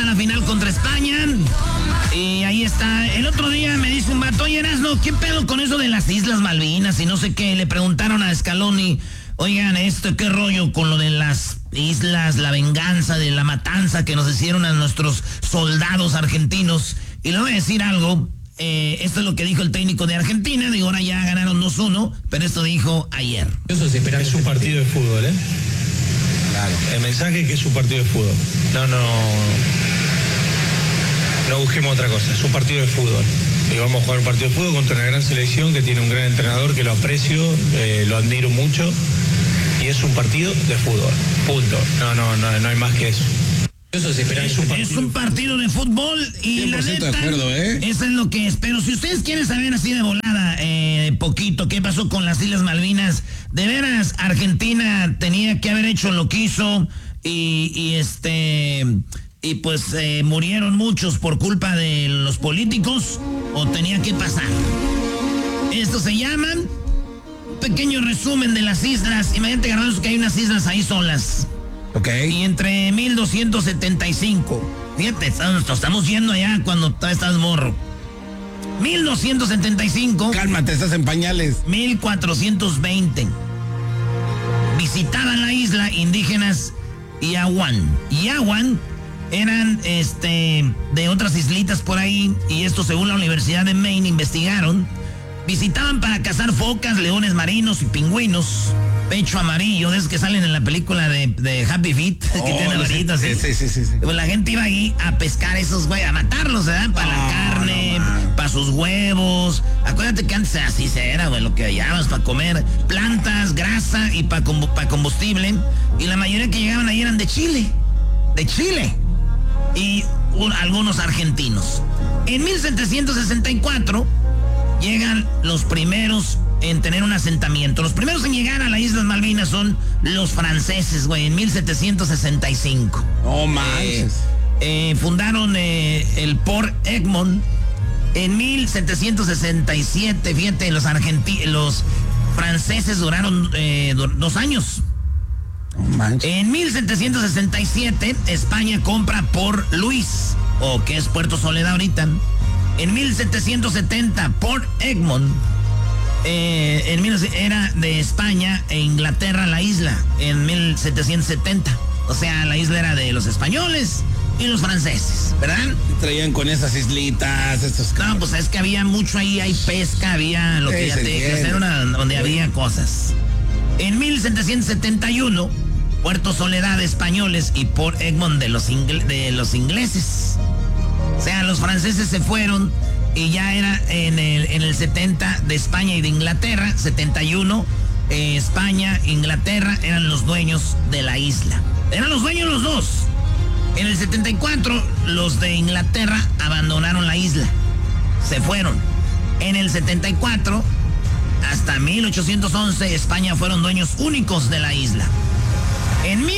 la final contra España. Y ahí está. El otro día me dice un vato, oye, Erasno, ¿qué pedo con eso de las Islas Malvinas? Y no sé qué. Le preguntaron a Scaloni, oigan, ¿qué rollo con lo de las islas, la venganza de la matanza que nos hicieron a nuestros soldados argentinos? Y le voy a decir algo. Esto es lo que dijo el técnico de Argentina. Digo, ahora ya ganaron 2-1, pero esto dijo ayer. Eso se espera. Es un partido de fútbol, ¿eh? Claro. El mensaje es que es un partido de fútbol. No busquemos otra cosa. Es un partido de fútbol. Y vamos a jugar un partido de fútbol contra una gran selección que tiene un gran entrenador que lo aprecio, lo admiro mucho. Y es un partido de fútbol. Punto. No hay más que eso. Eso se espera. Es un partido de fútbol y la neta, de acuerdo, eso es lo que espero. Si ustedes quieren saber así de volada, poquito, qué pasó con las Islas Malvinas, de veras, Argentina tenía que haber hecho lo que hizo y pues murieron muchos por culpa de los políticos, o tenía que pasar. Esto se llama pequeño resumen de las islas. Imagínate, Garbanzo, que hay unas islas ahí solas. Okay. Y entre 1275, fíjate, estamos yendo allá cuando todavía estás morro. 1275. Cálmate, estás en pañales. 1420. Visitaban la isla indígenas Yawan. Yawan eran de otras islitas por ahí, y esto según la Universidad de Maine investigaron. Visitaban para cazar focas, leones marinos y pingüinos. Pecho amarillo, de esos que salen en la película de Happy Feet, que tienen amarillitos, ¿sí? Sí. Pues la gente iba ahí a pescar esos güey, a matarlos, ¿verdad? Para la carne, para sus huevos. Acuérdate que antes así se era, güey, lo que hallabas para comer. Plantas, grasa y para combustible. Y la mayoría que llegaban ahí eran de Chile. Y algunos argentinos. En 1764 llegan los primeros en tener un asentamiento. Los primeros en llegar a las Islas Malvinas son los franceses, güey, en 1765. No manches. Fundaron el Port Egmont en 1767. Fíjate, los franceses duraron 2 años. No manches. En 1767, España compra Port Louis, o que es Puerto Soledad ahorita. En 1770, Port Egmont era de España e Inglaterra la isla, en 1770. O sea, la isla era de los españoles y los franceses, ¿verdad? Traían con esas islitas, estos... No, pues es que había mucho ahí, hay pesca, había lo que ya te dije, era donde había cosas. En 1771, Puerto Soledad de españoles y Port Egmont de los ingleses. O sea, los franceses se fueron y ya era en el 70 de España y de Inglaterra. 71, España, Inglaterra eran los dueños de la isla. Eran los dueños los dos. En el 74, los de Inglaterra abandonaron la isla. Se fueron. En el 74, hasta 1811, España fueron dueños únicos de la isla. En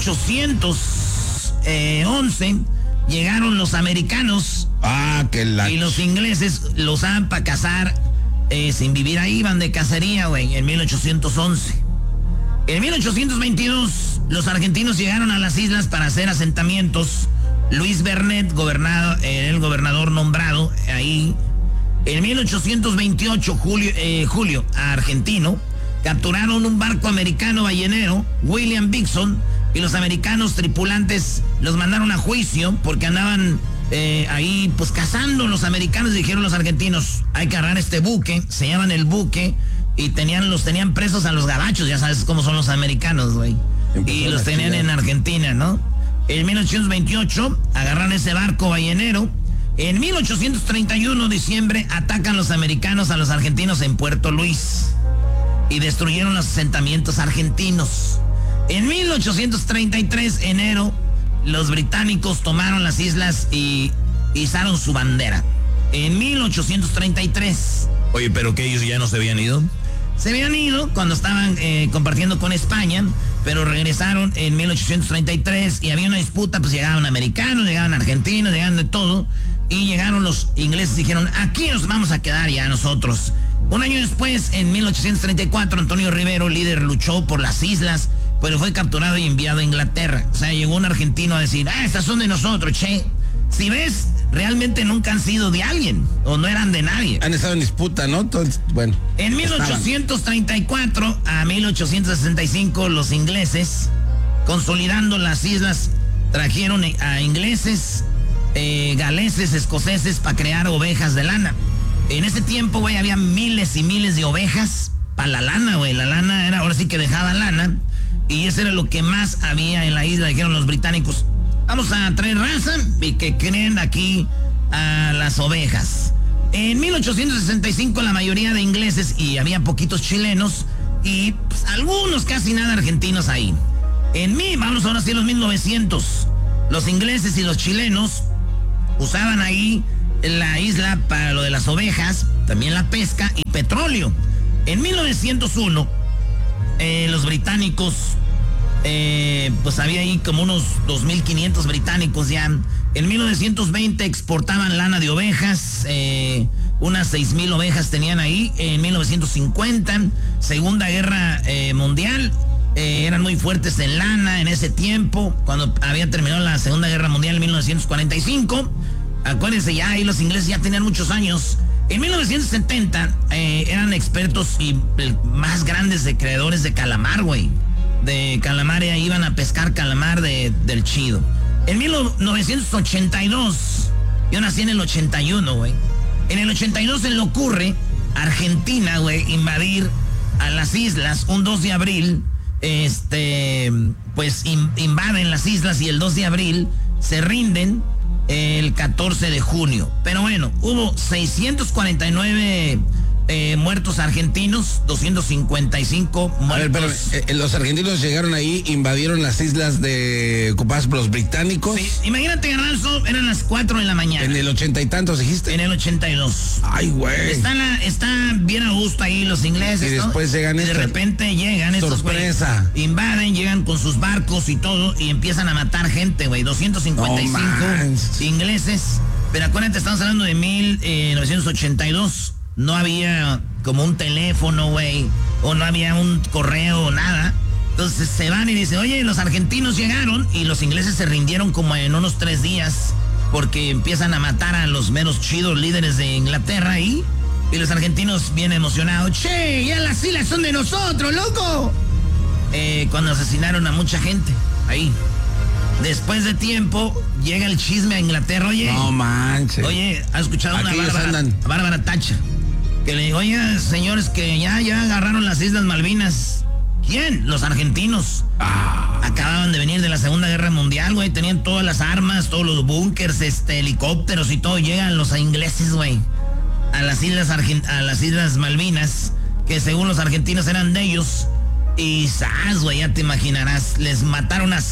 1811... llegaron los americanos y los ingleses los usaban para cazar sin vivir ahí, iban de cacería, güey, en 1811. En 1822, los argentinos llegaron a las islas para hacer asentamientos. Luis Bernet, el gobernador nombrado ahí. En 1828, Julio argentino, capturaron un barco americano ballenero, William Dixon, y los americanos tripulantes los mandaron a juicio porque andaban ahí pues cazando. Los americanos, dijeron los argentinos, hay que agarrar este buque. Se llaman el buque y los tenían presos a los gabachos, ya sabes cómo son los americanos, güey. Y los tenían en Argentina, ¿no? En 1828 agarran ese barco ballenero. En 1831, diciembre, atacan los americanos a los argentinos en Puerto Luis y destruyeron los asentamientos argentinos. En 1833, enero, los británicos tomaron las islas y izaron su bandera. En 1833. Oye, ¿pero que ellos ya no se habían ido? Se habían ido cuando estaban compartiendo con España, pero regresaron en 1833 y había una disputa, pues llegaban americanos, llegaban argentinos, llegaban de todo, y llegaron los ingleses y dijeron, aquí nos vamos a quedar ya nosotros. Un año después, en 1834, Antonio Rivero, líder, luchó por las islas, pero fue capturado y enviado a Inglaterra. O sea, llegó un argentino a decir, estas son de nosotros, che. si ves, realmente nunca han sido de alguien, o no eran de nadie. Han estado en disputa, ¿no? Entonces, bueno. En 1834 a 1865, los ingleses, consolidando las islas, trajeron a ingleses, galeses, escoceses para crear ovejas de lana. En ese tiempo, güey, había miles y miles de ovejas para la lana, güey. La lana era, ahora sí que dejaba lana. Y eso era lo que más había en la isla. Dijeron los británicos, vamos a traer raza y que creen aquí a las ovejas. En 1865 la mayoría de ingleses, y había poquitos chilenos, y pues, algunos, casi nada argentinos ahí. Vamos ahora sí a los 1900. Los ingleses y los chilenos usaban ahí la isla para lo de las ovejas, también la pesca y petróleo. En 1901, los británicos, pues había ahí como unos 2.500 británicos ya. En 1920 exportaban lana de ovejas, unas 6,000 ovejas tenían ahí. En 1950, Segunda Guerra Mundial, eran muy fuertes en lana en ese tiempo, cuando había terminado la Segunda Guerra Mundial en 1945. Acuérdense, ya ahí los ingleses ya tenían muchos años. En 1970 eran expertos y más grandes de creadores de calamar, güey. De calamar, iban a pescar calamar del chido. En 1982, yo nací en el 81, güey. En el 82 se le ocurre a Argentina, güey, invadir a las islas. Un 2 de abril, pues invaden las islas y el 2 de abril se rinden el 14 de junio. Pero bueno, hubo 649 muertos argentinos, 255 muertos. A ver, pero los argentinos llegaron ahí, invadieron las islas ocupadas por los británicos. Sí, imagínate, Garbanzo, eran las 4 de la mañana. En el 80 y tantos, dijiste. En el 82. Ay, güey. Están bien a gusto ahí los ingleses. Y después llegan y de repente llegan estos, sorpresa. Güey, invaden, llegan con sus barcos y todo, y empiezan a matar gente, güey. 255 ingleses. Pero acuérdate, estamos hablando de 1982. No había como un teléfono, güey, o no había un correo o nada. Entonces se van y dicen, oye, los argentinos llegaron, y los ingleses se rindieron como en unos 3 días, porque empiezan a matar a los menos chidos líderes de Inglaterra ahí, y los argentinos bien emocionados, che, ya las islas son de nosotros, loco. Cuando asesinaron a mucha gente ahí. Después de tiempo, llega el chisme a Inglaterra, oye. No manches. Oye, ¿has escuchado a Bárbara Thatcher? Que le digo, oye, señores, que ya agarraron las Islas Malvinas. ¿Quién? Los argentinos. Acababan de venir de la Segunda Guerra Mundial, güey. Tenían todas las armas, todos los búnkers, helicópteros y todo. Llegan los ingleses, güey, a las Islas Malvinas, que según los argentinos eran de ellos. Y güey, ya te imaginarás, les mataron a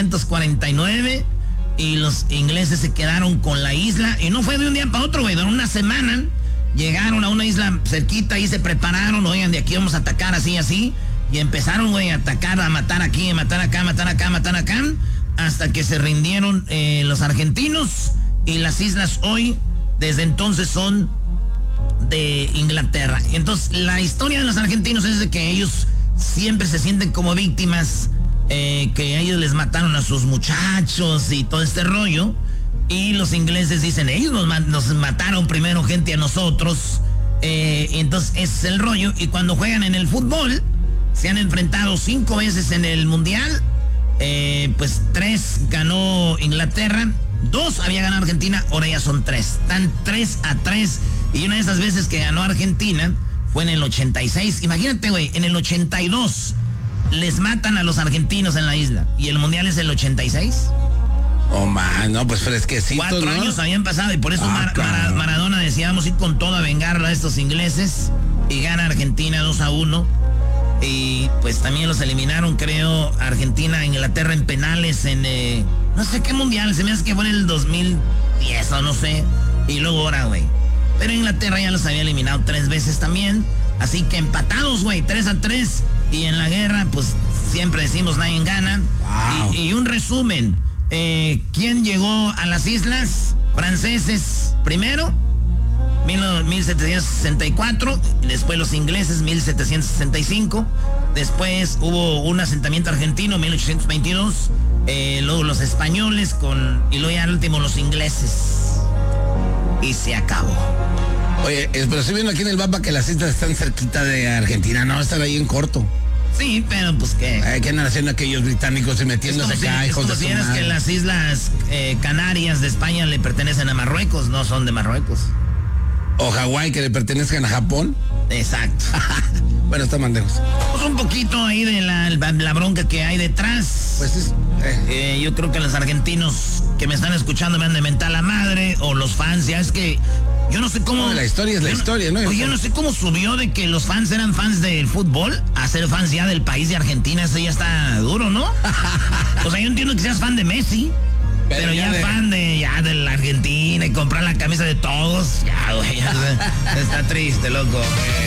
649 y los ingleses se quedaron con la isla. Y no fue de un día para otro, güey, de una semana. Llegaron a una isla cerquita y se prepararon, oigan, de aquí vamos a atacar así, y empezaron, güey, a atacar, a matar aquí, a matar acá, matar acá, matar acá, hasta que se rindieron los argentinos, y las islas hoy, desde entonces, son de Inglaterra. Y entonces, la historia de los argentinos es de que ellos siempre se sienten como víctimas, que ellos les mataron a sus muchachos y todo este rollo. Y los ingleses dicen, ellos nos mataron primero gente a nosotros. Entonces ese es el rollo. Y cuando juegan en el fútbol, se han enfrentado 5 veces en el mundial. Pues 3 ganó Inglaterra, 2 había ganado Argentina, ahora ya son 3. Están 3-3. Y una de esas veces que ganó Argentina fue en el 86. Imagínate, güey, en el 82 les matan a los argentinos en la isla. ¿Y el mundial es el 86? Oh, man, no, pues fresquecito, 4 años habían pasado, y por eso Maradona decía, vamos a ir con todo a vengar a estos ingleses, y gana Argentina 2-1. Y pues también los eliminaron, creo, Argentina, Inglaterra en penales en no sé qué mundial, se me hace que fue en el 2010 o no sé. Y luego ahora, güey. Pero Inglaterra ya los había eliminado 3 veces también. Así que empatados, güey, 3-3. Y en la guerra, pues siempre decimos nadie gana. Wow. Y un resumen. ¿Quién llegó a las islas? Franceses primero, 1764, después los ingleses, 1765, después hubo un asentamiento argentino, 1822, luego los españoles y luego ya al último los ingleses. Y se acabó. Oye, pero estoy viendo aquí en el mapa que las islas están cerquita de Argentina, no, están ahí en corto. Sí, pero pues qué. ¿Qué andan haciendo aquellos británicos y metiéndose acá, hijos de su madre? Es que las islas Canarias de España le pertenecen a Marruecos, no son de Marruecos. O Hawái, que le pertenezcan a Japón. Exacto. Bueno, está mandejos. Pues un poquito ahí de la bronca que hay detrás. Pues es... yo creo que los argentinos que me están escuchando me han de mentar la madre, o los fans, ya es que yo no sé cómo... No, la historia es la historia, ¿no? Oye, yo no sé cómo subió de que los fans eran fans del fútbol a ser fans ya del país de Argentina. Eso ya está duro, ¿no? O sea, yo entiendo que seas fan de Messi, pero ya fan de la Argentina y comprar la camisa de todos, ya, güey, está triste, loco.